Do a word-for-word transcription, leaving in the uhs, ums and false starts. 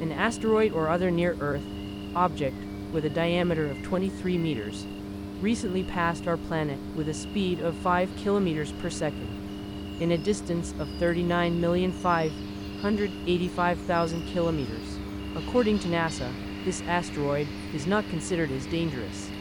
An asteroid or other near-Earth object with a diameter of twenty-three meters recently passed our planet with a speed of five kilometers per second in a distance of thirty-nine million five hundred eighty-five thousand kilometers. According to NASA, this asteroid is not considered as dangerous.